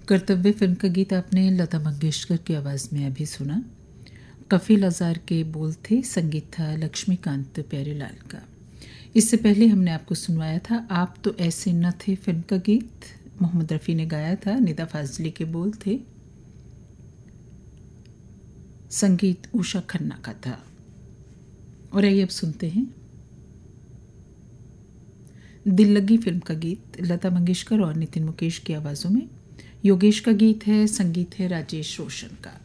कर्तव्य फिल्म का गीत आपने लता मंगेशकर की आवाज़ में अभी सुना। कफील अज़ार के बोल थे, संगीत था लक्ष्मीकांत प्यारेलाल का। इससे पहले हमने आपको सुनवाया था आप तो ऐसे न थे फिल्म का गीत, मोहम्मद रफ़ी ने गाया था, निदा फाजली के बोल थे, संगीत उषा खन्ना का था। और आइए अब सुनते हैं दिल लगी फिल्म का गीत, लता मंगेशकर और नितिन मुकेश की आवाज़ों में। योगेश का गीत है, संगीत है राजेश रोशन का।